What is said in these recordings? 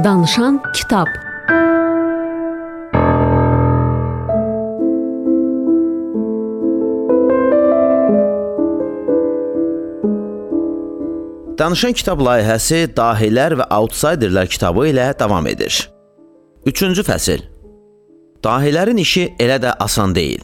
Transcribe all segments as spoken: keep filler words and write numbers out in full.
Danışan kitab. Danışan kitab layihəsi Dahilər və Outsiderlər kitabı ilə davam edir. Üçüncü fəsil. Dahilərin işi elə də asan deyil.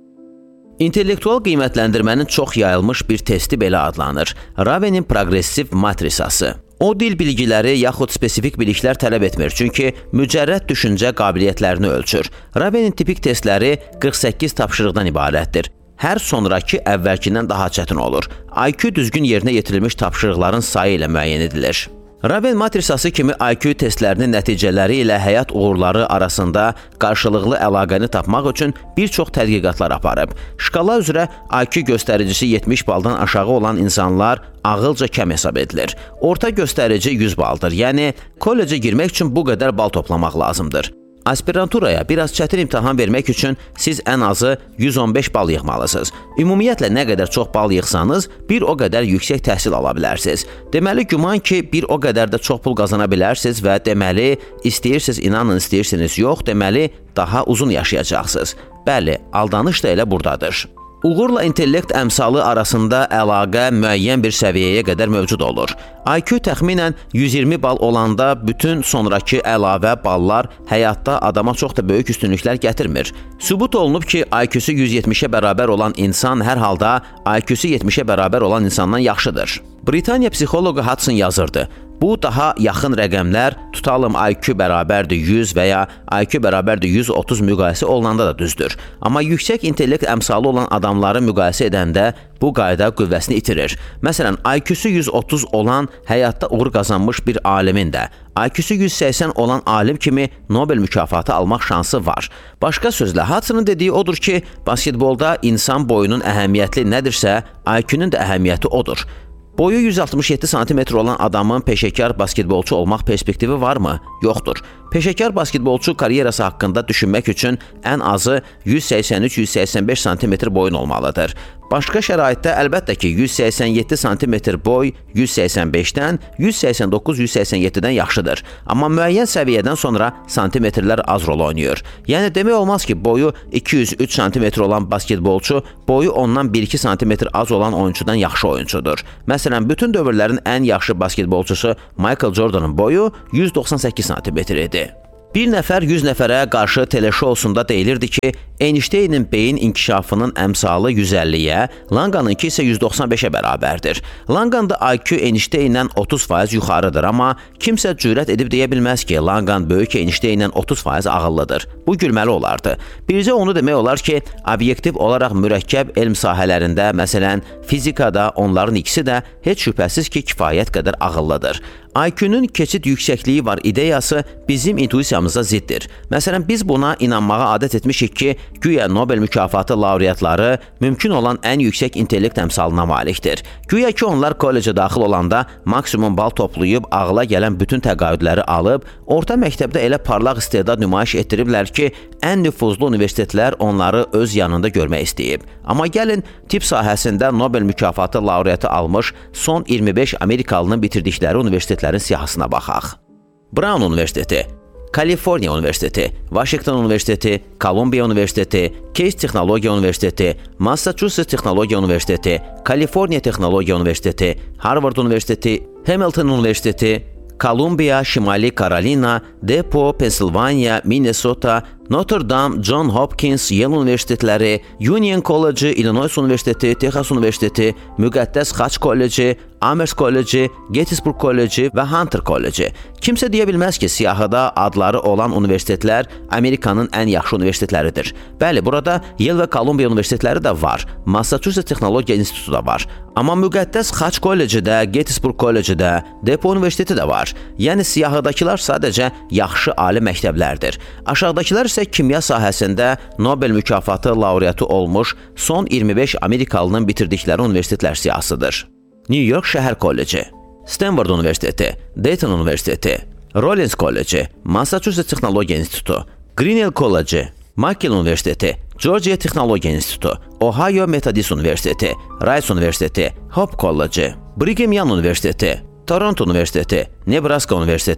İntellektual qiymətləndirmənin çox yayılmış bir testi belə adlanır. Raven'in progressiv matrisası. O dil bilgiləri yaxud spesifik biliklər tələb etmir, çünki mücərrəd düşüncə qabiliyyətlərini ölçür. Raven'in tipik testləri qırx səkkiz tapşırıqdan ibarətdir. Hər sonraki əvvəlkindən daha çətin olur. I Q düzgün yerinə yetirilmiş tapşırıqların sayı ilə müəyyən edilir. Raven matrisası kimi I Q testlərinin nəticələri ilə həyat uğurları arasında qarşılıqlı əlaqəni tapmaq üçün bir çox tədqiqatlar aparıb. Şkala üzrə I Q göstəricisi yetmiş baldan aşağı olan insanlar ağılca kəm hesab edilir. Orta göstərici yüz baldır, yəni kollecə girmək üçün bu qədər bal toplamaq lazımdır. Aspiranturaya biraz çətin imtahan vermək üçün siz ən azı yüz on beş bal yığmalısınız. Ümumiyyətlə, nə qədər çox bal yığsanız, bir o qədər yüksək təhsil ala bilərsiniz. Deməli, güman ki, bir o qədər də çox pul qazana bilərsiniz və deməli, istəyirsiniz, inanın, istəyirsiniz, yox, deməli, daha uzun yaşayacaqsınız. Bəli, aldanış da elə buradadır. Uğurla intellekt əmsalı arasında əlaqə müəyyən bir səviyyəyə qədər mövcud olur. I Q təxminən yüz iyirmi bal olanda bütün sonraki əlavə ballar həyatda adama çox da böyük üstünlüklər gətirmir. Sübut olunub ki, I Q-su yüz yetmişə bərabər olan insan hər halda I Q-su yetmişə bərabər olan insandan yaxşıdır. Britaniya psixoloqu Hudson yazırdı. Bu daha yaxın rəqəmlər tutalım I Q bərabərdir yüz və ya I Q bərabərdir yüz otuz müqayisə olunanda da düzdür. Amma yüksək intellekt əmsalı olan adamları müqayisə edəndə bu qayda qüvvəsini itirir. Məsələn, I Q-su yüz otuz olan həyatda uğur qazanmış bir alimin də I Q-su yüz səksən olan alim kimi Nobel mükafatı almaq şansı var. Başqa sözlə, Hudson'ın dediyi odur ki, basketbolda insan boyunun əhəmiyyətli nədirsə, I Q-nun da əhəmiyyəti odur. Boyu yüz altmış yeddi santimetr olan adamın peşəkar basketbolçu olmaq perspektivi varmı? Yoxdur. Peşəkar basketbolçu karyerası haqqında düşünmək üçün ən azı yüz səksən üç yüz səksən beş santimetr boyun olmalıdır. Başqa şəraitdə əlbəttə ki, yüz səksən yeddi santimetr boy yüz səksən beşdən, yüz səksən doqquz yüz səksən yeddidən yaxşıdır. Amma müəyyən səviyyədən sonra santimetrlər az rol oynayır. Yəni demək olmaz ki, boyu iki yüz üç santimetr olan basketbolçu boyu ondan bir iki santimetr az olan oyuncudan yaxşı oyuncudur. Məsələn, bütün dövrlərin ən yaxşı basketbolçusu Michael Jordan'ın boyu yüz doxsan səkkiz santimetr idi. Bir nəfər yüz nəfərə qarşı teleşousunda deyilirdi ki, Einstein'in beyin inkişafının əmsalı yüz əlliyə, Langan'ınki isə yüz doxsan beşə bərabərdir. Langan'da I Q Einstein'dən otuz faiz yuxarıdır, amma kimsə cürət edib deyə bilməz ki, Langan böyük Einstein'dən otuz faiz ağıllıdır. Bu gülməli olardı. Bircə onu demək olar ki, obyektiv olaraq mürəkkəb elm sahələrində, məsələn, fizikada onların ikisi də heç şübhəsiz ki, kifayət qədər ağıllıdır. I Q-nun keçid yüksəkliyi var ideyası bizim intuisiyamıza ziddir. Məsələn, biz buna inanmağa adət etmişik ki, güya Nobel mükafatı laureatları mümkün olan ən yüksək intellekt əmsalına malikdir. Güya ki, onlar kollecə daxil olanda maksimum bal toplayıb, ağla gələn bütün təqaüdləri alıb, orta məktəbdə elə parlaq istedad nümayiş etdiriblər ki, ən nüfuzlu universitetlər onları öz yanında görmək istəyib. Amma gəlin, tip sahəsində Nobel mükafatı laureatı almış son iyirmi beş Amerikalının bitirdikləri universitetlərin siyahısına baxaq. Brown Universiteti, Kaliforniya Universiteti, Washington Universiteti, Kolumbiya Universiteti, Case Texnologiya Universiteti, Massachusetts Texnologiya Universiteti, Kaliforniya Texnologiya Universiteti, Harvard Universiteti, Hamilton Universiteti, Kolumbiya, Şimali Karolina, Depo, Pensilvaniya, Minnesota, Notre Dame, John Hopkins, Yale Universitetləri, Union College, Illinois Universiteti, Texas Universiteti, Müqəddəs Xaç Kolleci, Amherst Kolleci, Gettysburg Kolleci və Hunter Kolleci. Kimsə deyə bilməz ki, siyahıda adları olan universitetlər Amerikanın ən yaxşı universitetləridir. Bəli, burada Yale və Kolumbiya universitetləri də var. Massachusetts Texnologiya İnstitutu da var. Amma Müqəddəs Xaç Kolleci də, Gettysburg Kolleci də, Depo Universiteti də var. Yəni, siyahıdakılar sadəcə yaxşı ali məktəblərdir. Aşağıdakılar isə kimya sahəsində Nobel mükafatı laureatı olmuş son iyirmi beş Amerikalının bitirdikləri universitetlər siyahısıdır. New York Şəhər Kolleci, Stanford Universiteti, Dayton Universiteti, Rollins Kolleci, Massachusetts Texnologiya İnstitutu, Grinnell Kolleci, McGill Universiteti, Georgia Texnologiya İnstitutu, Ohio Methodist Universiteti, Rice Universiteti, Hope Kolleci, Brigham Young Universiteti, Toronto Universiteti, Nebraska Universiteti,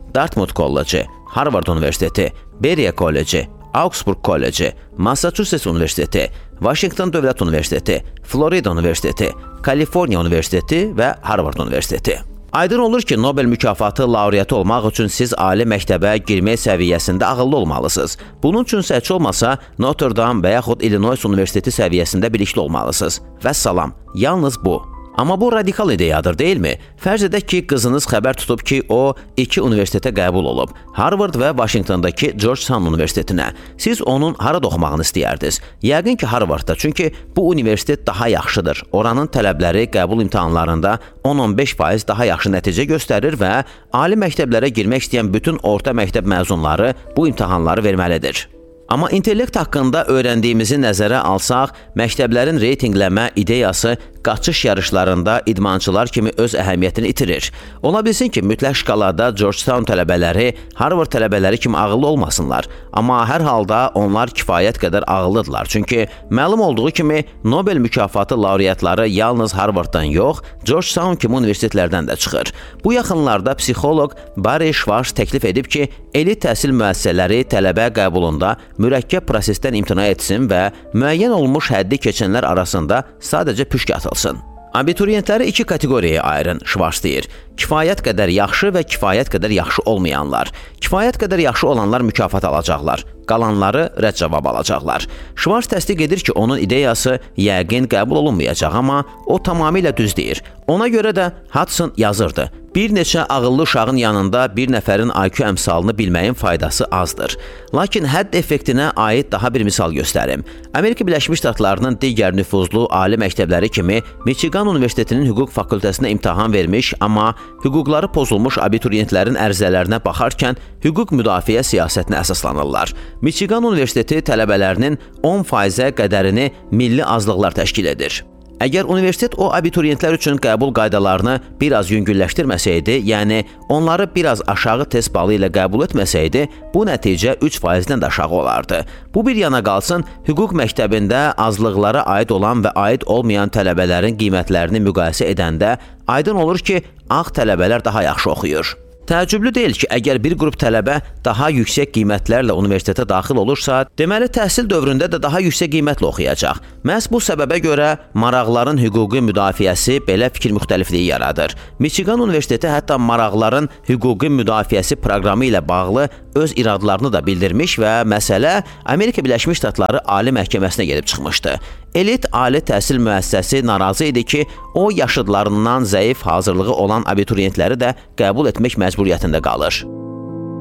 Dartmouth kolleci, Harvard Universiteti, Beria kolleci, Augsburg kolleci, Massachusetts Universiteti, Washington Dövlət Universiteti, Florida Universiteti, Kaliforniya Universiteti və Harvard Universiteti. Aydın olur ki, Nobel mükafatı laureatı olmaq üçün siz ali məktəbə girmək səviyyəsində ağıllı olmalısınız. Bunun üçün heç olmasa Notre Dame və yaxud Illinois Universiteti səviyyəsində bilikli olmalısınız. Vəssalam, yalnız bu. Amma bu radikal ideyadır, deyilmi? Fərz edək ki, qızınız xəbər tutub ki, o iki universitetə qəbul olub. Harvard və Washingtondakı Georgetown Universitetinə. Siz onun harada oxumağını istəyərdiniz? Yəqin ki, Harvardda, çünki bu universitet daha yaxşıdır. Oranın tələbləri qəbul imtahanlarında on on beş faiz daha yaxşı nəticə göstərir və ali məktəblərə girmək istəyən bütün orta məktəb məzunları bu imtahanları verməlidir. Amma intellekt haqqında öyrəndiyimizi nəzərə alsaq, məktəblərin reytinqləmə ideyası qaçış yarışlarında idmançılar kimi öz əhəmiyyətini itirir. Ola bilsin ki, mütləq şkalada Georgetown tələbələri Harvard tələbələri kimi ağıllı olmasınlar. Amma hər halda onlar kifayət qədər ağıllıdırlar. Çünki məlum olduğu kimi Nobel mükafatı laureatları yalnız Harvarddan yox, Georgetown kimi universitetlərdən də çıxır. Bu yaxınlarda psixoloq Barry Schwartz təklif edib ki, elit təhsil müəssisələri tələbə qəbulunda mürəkkəb prosesdən imtina etsin və müəyyən olmuş həddi keçənlər arasında sadəcə püşk atılsın. Abituriyentləri iki kateqoriyaya ayırın, Schwartz deyir. Kifayət qədər yaxşı və kifayət qədər yaxşı olmayanlar. Kifayət qədər yaxşı olanlar mükafat alacaqlar. Qalanları rədd cavab alacaqlar. Schwartz təsdiq edir ki, onun ideyası yəqin qəbul olunmayacaq, amma o tamamilə düz deyir. Ona görə də Hudson yazırdı. Bir neçə ağıllı uşağın yanında bir nəfərin I Q əmsalını bilməyin faydası azdır. Lakin hədd effektinə aid daha bir misal göstərim. Amerika Birləşmiş Ştatlarının digər nüfuzlu ali məktəbləri kimi Michigan Universitetinin hüquq fakültəsinə imtahan vermiş, amma hüquqları pozulmuş abituriyentlərin ərizələrinə baxarkən hüquq müdafiə siyasətinə əsaslanırlar. Michigan Universiteti tələbələrinin on faizə qədərini milli azlıqlar təşkil edir. Əgər universitet o abituriyentlər üçün qəbul qaydalarını biraz yüngülləşdirməsəydi, yəni onları biraz aşağı test balı ilə qəbul etməsəydi, bu nəticə üç faizdən də aşağı olardı. Bu bir yana qalsın, hüquq məktəbində azlıqlara aid olan və aid olmayan tələbələrin qiymətlərini müqayisə edəndə aydın olur ki, ağ tələbələr daha yaxşı oxuyur. Təəccüblü deyil ki, əgər bir qrup tələbə daha yüksək qiymətlərlə universitetə daxil olursa, deməli təhsil dövründə də daha yüksək qiymətlə oxuyacaq. Məhz bu səbəbə görə maraqların hüquqi müdafiəsi belə fikir müxtəlifliyi yaradır. Michigan Universiteti hətta maraqların hüquqi müdafiəsi proqramı ilə bağlı öz iradlarını da bildirmiş və məsələ Amerika Birləşmiş Ştatları Ali Məhkəməsinə gedib çıxmışdı. Elit ali təhsil müəssisəsi narazı idi ki, o yaşıdlarından zəif hazırlığı olan abituriyentləri də qəbul etmək məcburiyyətində qalır.